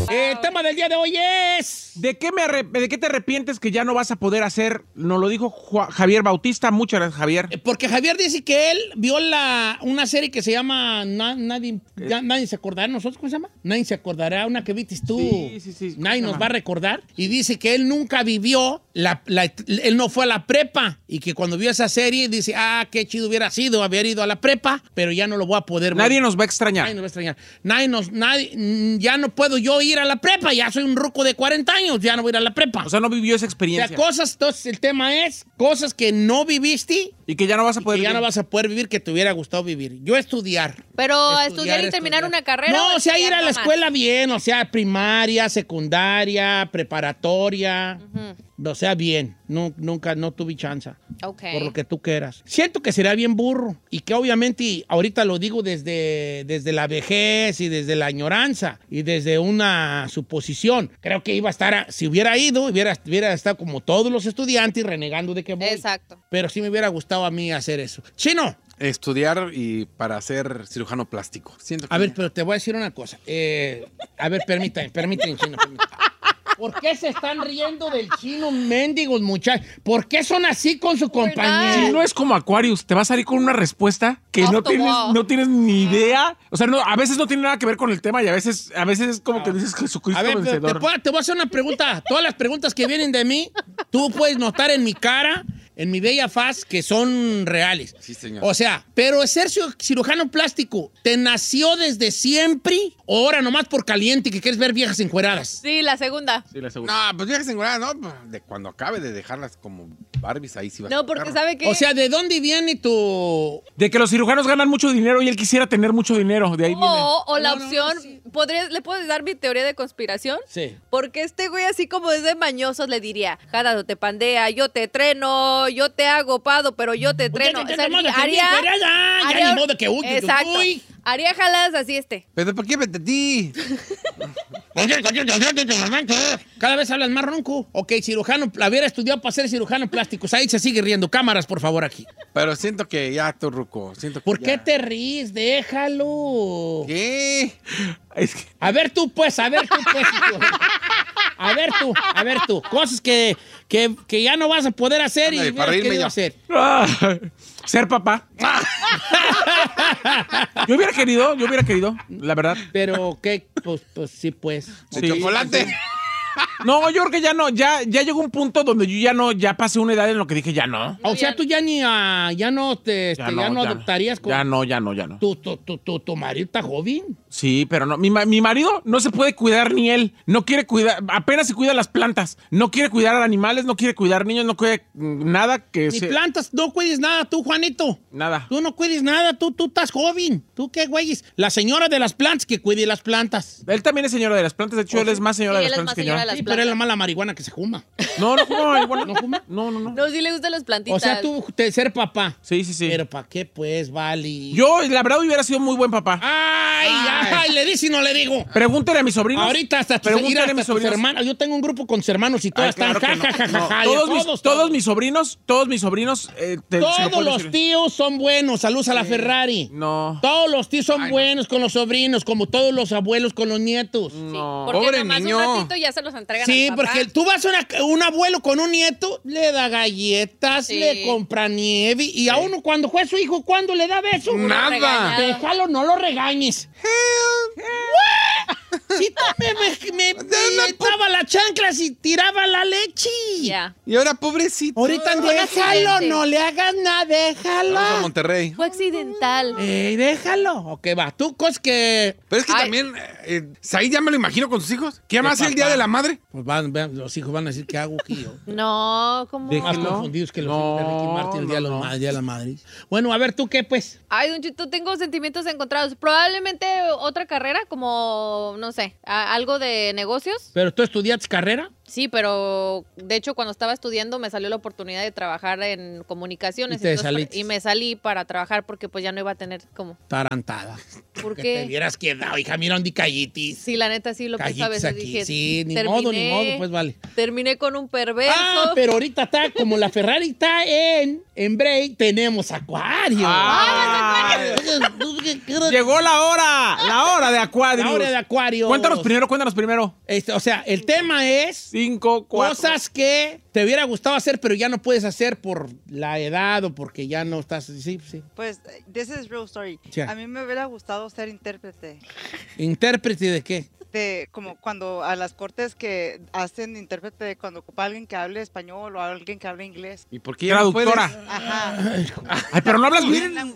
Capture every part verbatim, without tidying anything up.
Eh, el tema del día de hoy es... ¿De qué, me arrep- ¿De qué te arrepientes que ya no vas a poder hacer? Nos lo dijo Ju- Javier Bautista. Muchas gracias, Javier. Eh, Porque Javier dice que él vio la, una serie que se llama Na- nadie, ya, nadie se acordará de nosotros, ¿cómo se llama? Nadie se acordará, una que viste tú. Sí, sí, sí. ¿Cómo Nadie se nos llama? va a recordar. Y dice que él nunca vivió, la, la- él no fue a la prepa. Y que cuando vio esa serie dice, ah, qué chido hubiera sido haber ido a la prepa, pero ya no lo voy a poder ver. Nadie nos va a extrañar. Nadie nos va a extrañar. Nadie nos, nadie, mm, ya no puedo yo ir a la prepa, ya soy un ruco de cuarenta años, ya no voy a ir a la prepa. O sea, no vivió esa O experiencia. sea, cosas, entonces el tema es cosas que no viviste Y que ya no vas a y poder que ya vivir. no vas a poder vivir que te hubiera gustado vivir. Yo estudiar. Pero estudiar, y terminar estudiar. una carrera. No, o sea, estudiar ir a la nomás? escuela bien, o sea, primaria, secundaria, preparatoria, o sea, bien. No, nunca, no tuve chance. Ok. Por lo que tú quieras. Siento que será bien burro y que obviamente, y ahorita lo digo desde, desde la vejez y desde la añoranza y desde una suposición. Creo que iba a estar, a- si hubiera ido, hubiera, hubiera estado como todos los estudiantes renegando de que voy. Exacto. Pero sí me hubiera gustado a mí hacer eso. Chino. Estudiar y para ser cirujano plástico. Siento que A ver, pero te voy a decir una cosa. Eh, a ver, permítame, permítame, Chino. Permítame. ¿Por qué se están riendo del Chino, mendigos muchachos? ¿Por qué son así con su compañero? Si no es como Aquarius, te va a salir con una respuesta que Off no the tienes, wall. no tienes ni idea. O sea, no, a veces no tiene nada que ver con el tema y a veces, a veces es como que dices Jesucristo A ver, te, vencedor. te puedo- te voy a hacer una pregunta. Todas las preguntas que vienen de mí, tú puedes notar en mi cara, en mi bella faz, que son reales. Sí, señor. O sea, pero ser ciu- cirujano plástico, ¿te nació desde siempre o ahora nomás por caliente que quieres ver viejas encueradas? Sí, la segunda. Sí, le aseguro. No, pues viejas encueradas, ¿no? Pues, de cuando acabe de dejarlas como Barbies, ahí sí va a No, porque tocar. sabe que. O sea, ¿de dónde viene tu...? De que los cirujanos ganan mucho dinero y él quisiera tener mucho dinero. De ahí viene. O, o la No, no, opción, sí. ¿podría, ¿le puedes dar mi teoría de conspiración? Sí. Porque este güey así como es de mañosos le diría, Jara, te pandea, yo te treno, yo te hago pado, pero yo te treno. Oye, O sea, que te tomas de haría, que ya, ya, ya, ni modo que uy, que exacto. uy. Haría jaladas así este. ¿Pero por qué vete a ti? Cada vez hablas más ronco. Ok, cirujano, hubiera estudiado para ser cirujano plástico. Ahí se sigue riendo. Cámaras, por favor, aquí. Pero siento que ya, tu ruco. Siento que ¿Por qué ya. te ríes? Déjalo. ¿Qué? Es que- A ver tú, pues, a ver tú, pues. A ver tú, a ver tú. Cosas que, que, que ya no vas a poder hacer y Ándale, para hubieras reírme querido yo. hacer. Ah, ser papá. Yo hubiera querido, yo hubiera querido, la verdad. Pero, ¿qué? Pues, pues sí, pues. ¿De Sí, chocolate? sí. No, yo creo que ya no, ya, ya llegó un punto donde yo ya no, ya pasé una edad en lo que dije ya no. O sea, tú ya ni, ah, ya no te, este, ya no, adoptarías con... Ya no, ya no, ya no. Tu, tu, tu, tu, tu marido está joven. Sí, pero no. Mi, ma- mi marido no se puede cuidar ni él. No quiere cuidar, apenas se cuida las plantas. No quiere cuidar a animales, no quiere cuidar niños, no quiere mm, nada que Ni se- plantas, no cuides nada tú, Juanito. Nada. Tú no cuides nada, tú, tú estás joven. ¿Tú qué, güeyes? La señora de las plantas que cuide las plantas. Él también es señora de las plantas. De hecho, él es más señora Sí, de él las es plantas más que señora yo. de las Sí, pero es la plantas. mala marihuana que se fuma. No, no fuma marihuana. ¿No fuma? No, no, no. No, sí le gustan las plantitas. O sea, tú te, ser papá. Sí, sí, sí. Pero ¿para qué, pues, vale? Yo, la verdad, hubiera sido muy buen papá. Ay, ay, ay, le dice y no le digo. Pregúntale a mis sobrinos. Ahorita hasta tus, Pregúntale mira, a hasta mis tus sobrinos. hermanos. Yo tengo un grupo con sus hermanos y todas Ay, claro están que ja, no. ja, ja, No, ja, ja. todos, mis, todos, todos mis sobrinos, todos mis sobrinos. eh, te- se lo Todos puedo los decir. tíos son buenos. Saludos a la Ferrari. No. Todos los tíos son Ay, no. buenos con los sobrinos, como todos los abuelos con los nietos. No. Porque Pobre nomás niño. un ratito ya se los entregan Sí, al papá. porque tú vas a una- un abuelo con un nieto, le da galletas, Sí. le compra nieve, y a uno cuando fue su hijo, ¿cuándo le da beso? Nada. regañado. Déjalo, no lo regañes. Si tú me, me, me, me metaba las chanclas y tiraba la leche. Ya. Y ahora, pobrecito. Ahorita Un déjalo, accidente. no le hagas nada, Vamos a déjalo. Monterrey. Fue accidental. Ey, déjalo. Ok, va. Tú, cosas que... Pero es que Ay. también, eh, Said ya me lo imagino con sus hijos. ¿Qué más De el Día papá. de la Madre? Pues van, van- los hijos van a decir, ¿qué hago aquí yo? No, como. Déjalo. Más No. confundidos que los No, hijos de Ricky Martin el día, de los no, no. ma- día de la madre. Bueno, a ver, ¿tú qué, pues? Ay, Don Chito, tengo sentimientos encontrados. Probablemente otra carrera, como, no sé, a- algo de negocios. ¿Pero tú estudiaste carrera? Sí, pero de hecho cuando estaba estudiando me salió la oportunidad de trabajar en comunicaciones. Y te entonces, saliste. y me salí para trabajar porque pues ya no iba a tener como... Tarantada. ¿Por Que te qué? hubieras quedado, hija, mira, ¿dónde callitis? Sí, la neta sí lo pensé a Callitis veces. aquí. Dije, Sí, ni terminé- modo, ni modo, pues vale. Terminé con un perverso. Ah, pero ahorita está, como la Ferrari está en, en break, tenemos Acuario. Ah. Oye, Llegó la hora, la hora de Acuario. La hora de Acuario. Cuéntanos primero, cuéntanos primero. Este, o sea, el tema es Cinco, cuatro. cosas que te hubiera gustado hacer, pero ya no puedes hacer por la edad o porque ya no estás. Sí, sí. Pues, this is real story. Sí. A mí me hubiera gustado ser intérprete. ¿Intérprete de qué? De, como cuando a las cortes que hacen intérprete, cuando ocupa alguien que hable español o alguien que hable inglés. ¿Y por qué ya no Traductora. puedes? Ajá. Ay, pero no hablas bien. no,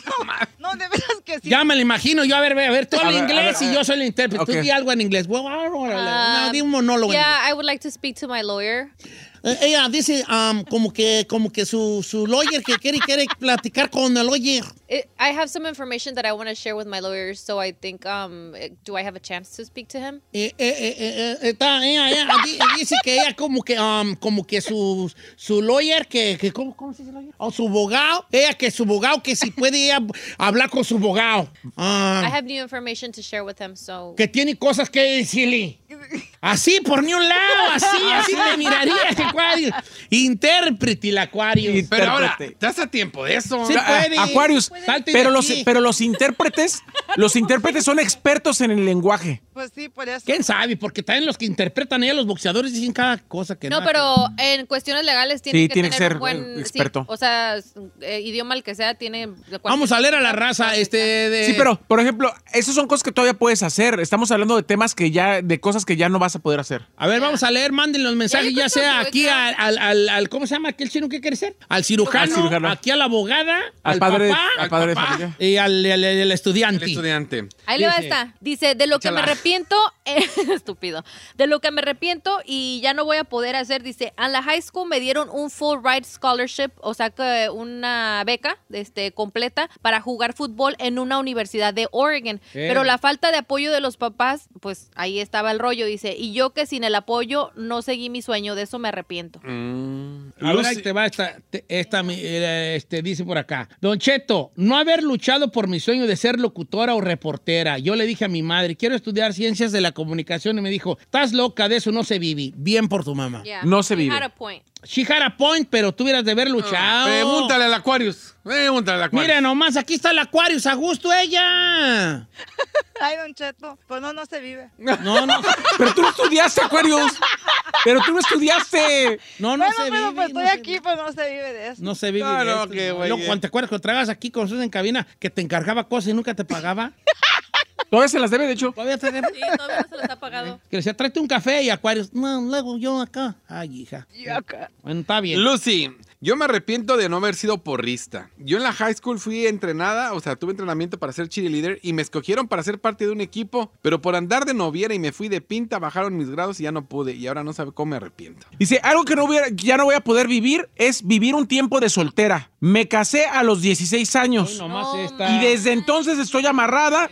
no, de veras que sí. Ya me lo imagino. Yo, a ver, a ver, tú A hablas ver, a inglés ver, y yo soy el intérprete. ok. Tú di algo en inglés. Well, no, di un monólogo en inglés. Yeah, I would like to speak to my lawyer. Eh, Ella dice um, como que, como que su, su lawyer que quiere, quiere platicar con el lawyer. It, I have some information that I want to share with my lawyer, so I think, um, do I have a chance to speak to him? Eh, eh, eh, eh, eh, está, ella, ella di- dice que ella como que, um, como que su, su lawyer, que, que ¿cómo, ¿cómo se dice lawyer? O su abogado, ella que su abogado, que si puede ella hablar con su abogado. Ah, I have new information to share with him, so... que tiene cosas que decirle. Así, por ni un lado, así, así te miraría este Acuario. Intérprete el Acuario. Y- Pero ahora, Intérprete. ¿estás a tiempo de eso? Sí, Ah, puede. Aquarius, Salte de pero los, aquí. pero los intérpretes, los intérpretes son expertos en el lenguaje. Pues sí, por eso. ¿Quién sabe? Porque también los que interpretan ella, los boxeadores, dicen cada cosa que No, nada. pero en cuestiones legales tiene Sí, que tiene que tener ser, un buen... eh, sí, experto. o sea, eh, idioma el que sea, tiene... Vamos a leer a la raza, este, de... Sí, pero, por ejemplo, esas son cosas que todavía puedes hacer. Estamos hablando de temas que ya, de cosas que ya no vas a poder hacer. A ver, vamos a leer, manden los mensajes, Ya, ya sea ya, aquí ya. al, al, al, al- ¿cómo se llama aquel chino que quiere ser? Al cirujano, Al cirujano. aquí a la abogada, al, Al padre, papá al padre de papá. familia. y al, al- al El estudiante. estudiante. Ahí le va Dice- esta. Dice, de lo que me Échala. arrepiento, eh, estúpido, de lo que me arrepiento y ya no voy a poder hacer, dice, en la high school me dieron un full ride scholarship, o sea que una beca este, completa para jugar fútbol en una universidad de Oregon. Eh. Pero la falta de apoyo de los papás, pues ahí estaba el rollo, dice, y yo que sin el apoyo no seguí mi sueño, de eso me arrepiento. Mm, A ver, ahí Lucy- te va esta, te- esta mi- eh, este, dice por acá. Don Cheto, no haber luchado por mi sueño de ser locutora o reportera. Yo le dije a mi madre, quiero estudiar ciencias de la comunicación y me dijo, estás loca, de eso no se vive. Bien por tu mamá. Yeah, No se he vive. had a point. She had a point, pero tú hubieras de haber luchado. Pregúntale al Aquarius. Pregúntale al Aquarius. Mira nomás, aquí está el Aquarius, a gusto ella. Ay, don Cheto, pues no, no se vive. No, no, Pero tú no estudiaste, Aquarius. Pero tú no estudiaste. no, no bueno, se pero vive. pues no estoy se- aquí, pues no se vive de eso. No se vive. No, de no, esto. qué güey. Luego, cuando te acuerdas cuando trabajas aquí con nosotros en cabina, que te encargaba cosas y nunca te pagaba. Todavía se las debe, de hecho. Todavía te debe. Sí, todavía no se los ha pagado. Que le decía, tráete un café y Aquarius. No, luego yo acá. Ay, hija. Y acá. Bueno, está bien. Lucy, yo me arrepiento de no haber sido porrista. Yo en la high school fui entrenada, o sea, tuve entrenamiento para ser cheerleader y me escogieron para ser parte de un equipo, pero por andar de noviera y me fui de pinta, bajaron mis grados y ya no pude. Y ahora no sabe cómo me arrepiento. Dice, algo que no hubiera, ya no voy a poder vivir es vivir un tiempo de soltera. Me casé a los dieciséis años. Hoy nomás No, esta. Y desde entonces estoy amarrada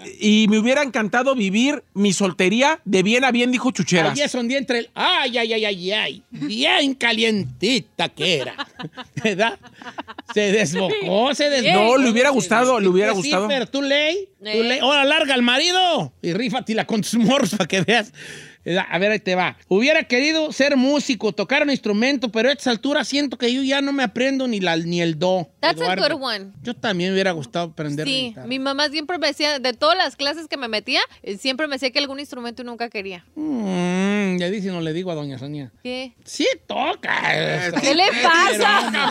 y me hubiera encantado vivir mi soltería de bien a bien, dijo Chucheras. Ahí es donde entra el. Ay, ay, ay, ay, ay. Bien calientita que era. ¿Verdad? Se desbocó, se desbocó. No, le hubiera se gustado, le hubiera Sí, gustado. pero tú ley. Tú Eh. ley. Ahora larga al marido y rífatela con tus morros para que veas. A ver, ahí te va. Hubiera querido ser músico, tocar un instrumento, pero a esta altura siento que yo ya no me aprendo ni, la, ni el do. That's a Eduardo. good one. Yo también me hubiera gustado aprender la Sí, guitarra. mi mamá siempre me decía, de todas las clases que me metía, eh, siempre me decía que algún instrumento y nunca quería. Mm, ya dice, no le digo a doña Sonia. ¿Qué? Sí toca. ¿Qué le pasa?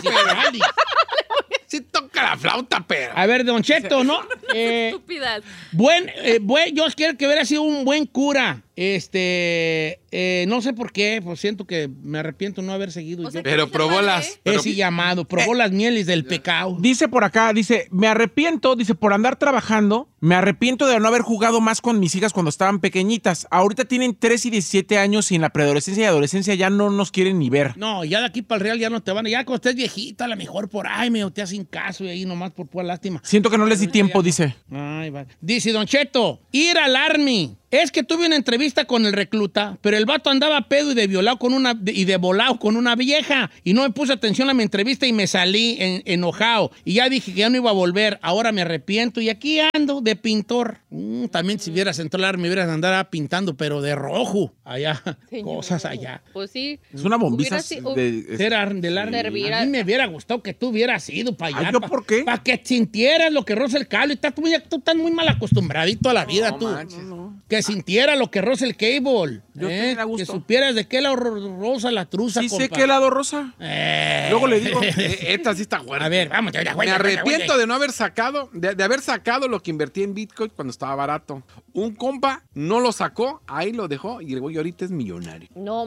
Sí toca la flauta, pero... A ver, don Cheto, ¿no? Eh, Estúpidas. buen, eh, buen, yo quiero que hubiera sido un buen cura. Este, eh, no sé por qué, pues siento que me arrepiento no haber seguido. O yo. sea, Pero ¿qué probó se las... puede? pero- Ese llamado, probó las mieles del pecado. Dice por acá, dice, me arrepiento, dice, por andar trabajando, me arrepiento de no haber jugado más con mis hijas cuando estaban pequeñitas. Ahorita tienen tres y diecisiete años y en la preadolescencia y adolescencia ya no nos quieren ni ver. No, ya de aquí para el Real ya no te van. Ya cuando estés viejita, a lo mejor por ahí me te hacen caso y ahí nomás por pura lástima. Siento que no les di tiempo, dice. Ay, va. Dice Don Cheto, ir al Army. Es que tuve una entrevista con el recluta, pero el vato andaba pedo y de violado con una de- y de volado con una vieja y no me puse atención a mi entrevista y me salí en- enojado y ya dije que ya no iba a volver. Ahora me arrepiento y aquí ando de pintor. Mm, también si hubieras entrado me hubieras andado pintando, pero de rojo allá, Señor. cosas allá. Pues sí. Es una bombisa Hubiera sido- de... Era del ar- Servir a a- mí me hubiera gustado que tú hubieras ido para allá. Ay, ¿yo por qué? Para que sintieras lo que roza el cable. Estás, tú, tú estás muy mal acostumbradito a la vida, No tú. manches. Que sintiera lo que roza el cable. Yo ¿eh? también a gusto. Que supieras de qué lado ro- roza la truza, Sí sé compa. qué lado rosa. Eh. Luego le digo. Eh, Esta sí está fuerte. A ver, vamos. Me arrepiento de no haber sacado, de, de haber sacado lo que invertí en Bitcoin cuando estaba barato. Un compa no lo sacó, ahí lo dejó y el güey ahorita es millonario. No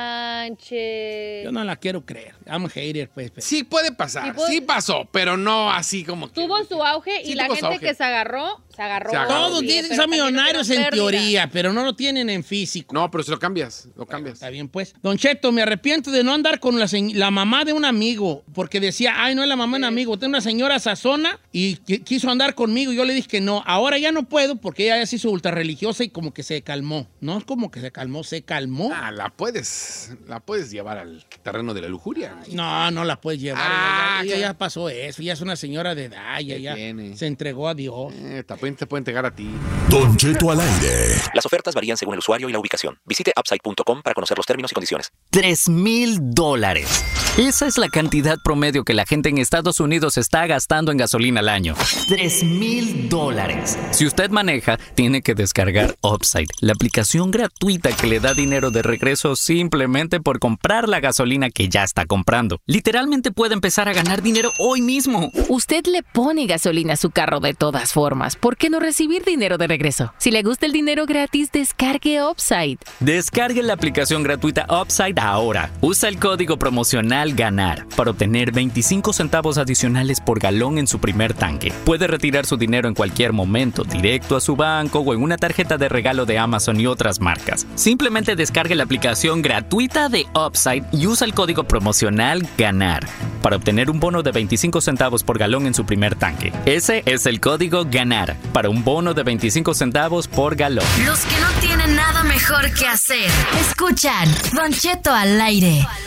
manches. Yo no la quiero creer. I'm a hater, pues. pues. Sí puede pasar, Sí puede- sí pasó, pero no así como que... Tuvo su auge y Sí, la tuvo su gente auge. que se agarró, se agarró. Se agarró. Todos bien, dicen que pero son también millonarios en tuvieron pérdida. teoría, pero no lo tienen en físico. No, pero si lo cambias, lo cambias. Está bien, pues. Don Cheto, me arrepiento de no andar con la, se- la mamá de un amigo, porque decía, ay, no es la mamá de un amigo, tengo una señora sazona y qui- quiso andar conmigo y yo le dije que no. Ahora ya no puedo porque ella ya se hizo ultra religiosa y como que se calmó. No es como que se calmó, se calmó. Ah, la puedes, la puedes llevar al terreno de la lujuria. No, no la puedes llevar. Ah, ella, ella claro. ya pasó eso, ya es una señora de edad, ella ¿Qué ya tiene? se entregó a Dios. Eh, también te puede entregar a ti. Don Cheto al aire. Las ofertas varían según el usuario y la ubicación. Visite upside punto com para conocer los términos y condiciones. Tres mil dólares. Esa es la cantidad promedio que la gente en Estados Unidos está gastando en gasolina al año. Tres mil dólares. Si usted maneja, tiene que descargar Upside, la aplicación gratuita que le da dinero de regreso simplemente por comprar la gasolina que ya está comprando. Literalmente puede empezar a ganar dinero hoy mismo. Usted le pone gasolina a su carro de todas formas. ¿Por qué no recibir dinero de regreso? Si le gusta el dinero gratis, descargue Upside. Descargue la aplicación gratuita Upside ahora. Usa el código promocional GANAR para obtener veinticinco centavos adicionales por galón en su primer tanque. Puede retirar su dinero en cualquier momento, directo a su banco o en una tarjeta de regalo de Amazon y otras marcas. Simplemente descargue la aplicación gratuita de Upside y usa el código promocional GANAR para obtener un bono de veinticinco centavos por galón en su primer tanque. Ese es el código GANAR para un bono de veinticinco centavos por galón. Los que no tienen nada mejor que hacer. Escuchan Don Cheto al aire.